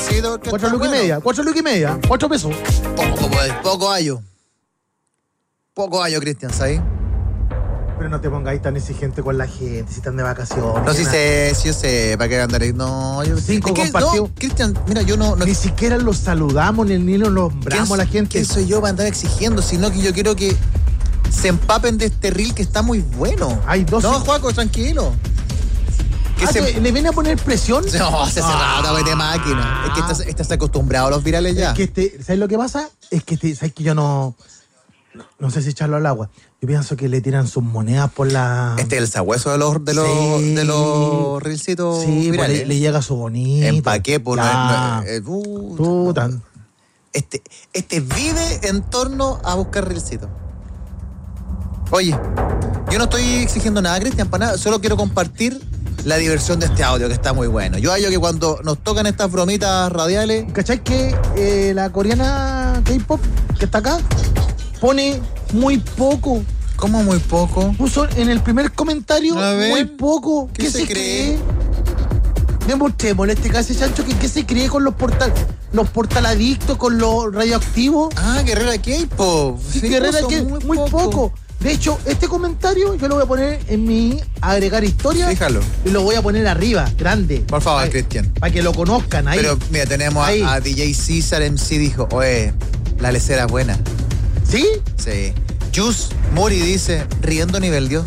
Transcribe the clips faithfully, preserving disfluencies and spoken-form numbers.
recito. Cuatro lucas y media, cuatro lucas y media, cuatro pesos. Poco, pues, poco hallo. Poco hallo, Cristian, ¿sabes? Pero no te pongáis tan exigente con la gente, si están de vacaciones. No, si sé, si yo sé, ¿para qué andar ahí? No, yo Cinco es que, compartidos. no, Cristian, mira, yo no... no Ni siquiera los saludamos, ni, ni los nombramos a la gente. ¿Quién soy yo para andar exigiendo? Sino que yo quiero que se empapen de este reel que está muy bueno. Hay dos... No, Juaco, tranquilo. Que Ah, se... ¿Le viene a poner presión? No, se hace Ah. rato, vete máquina. Es que estás, estás acostumbrado a los virales ya. Es que este, ¿sabes lo que pasa? Es que este, ¿sabes que yo no... No, no sé si echarlo al agua. Yo pienso que le tiran sus monedas por la... Este es el sabueso de los, de los, Sí. de los reelcitos Sí, pues virales. le, le llega su bonito. Empaqué por... Ya. No, eh, uh, Puta. Este, este vive en torno a buscar reelcitos. Oye, yo no estoy exigiendo nada, Cristian, para nada. Solo quiero compartir la diversión de este audio, que está muy bueno. Yo hallo que cuando nos tocan estas bromitas radiales... ¿Cachai que eh, la coreana K-pop que está acá pone muy poco? ¿Cómo muy poco? Puso en el primer comentario A ver, muy poco. ¿qué se cree? Demostrémosle este caso, Chancho, que qué se cree con los portal, los portaladictos, con los radioactivos. Ah, Guerrera K-pop. Sí, Guerrera puso que muy, poco. De hecho, este comentario yo lo voy a poner en mi agregar historia. Fíjalo. Y lo voy a poner arriba, grande. Por favor, Cristian. Para que lo conozcan ahí. Pero mira, tenemos Ahí. a, a D J César M C, dijo, oye, la lecera es buena. ¿Sí? Sí. Jus Muri dice, riendo nivel Dios.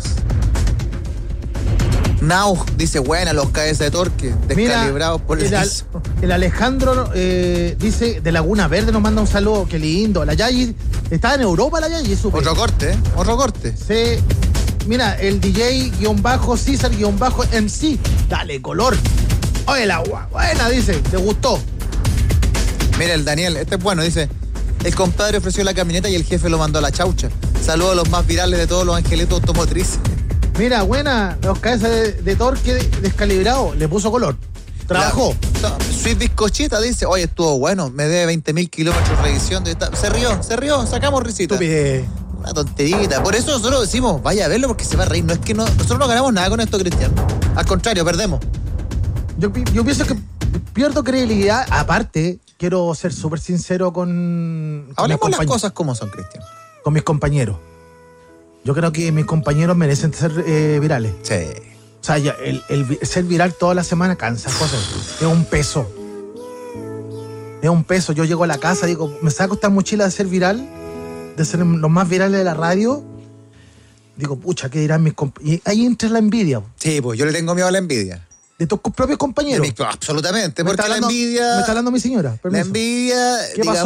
Now dice, buena, los cabezas de torque, descalibrados por el el, al- piso. el Alejandro eh, dice, de Laguna Verde nos manda un saludo, qué lindo. La Yayi, está en Europa la Yayi, supe. Otro corte, ¿eh? Otro corte. Se, mira, el D J-César-M C, dale color. Oye, la gua- buena, dice, ¿te gustó? Mira, el Daniel, este es bueno, dice, el compadre ofreció la camioneta y el jefe lo mandó a la chaucha. Saludos a los más virales de todos los angelitos automotrices. Mira, buena, los cabezas de, de torque descalibrado, le puso color. Trabajó. La- no, Sweet Bizcochita dice, oye, estuvo bueno, me debe veinte mil kilómetros de revisión. De esta-". Se rió, se rió, sacamos risita. Estupidez. Una tonterita. Por eso nosotros decimos, vaya a verlo porque se va a reír. No es que no, nosotros no ganamos nada con esto, Cristian. Al contrario, perdemos. Yo, pi- yo pienso que pierdo credibilidad. Aparte, quiero ser súper sincero con, con, mis Hablemos las compañ- cosas como son, Cristian. con mis compañeros. Yo creo que mis compañeros merecen ser eh, virales. Sí. O sea, ya, el, el vi- ser viral toda la semana cansa cosas. Es un peso. Es un peso. Yo llego a la casa, digo, me saco esta mochila de ser viral, de ser los más virales de la radio. Digo, pucha, ¿qué dirán mis compañeros? Y ahí entra la envidia. Sí, pues yo le tengo miedo a la envidia. De tus propios De compañeros. mi- absolutamente, Me porque está la hablando- envidia... Me está hablando mi señora. La Permiso. envidia, ¿Qué pasó?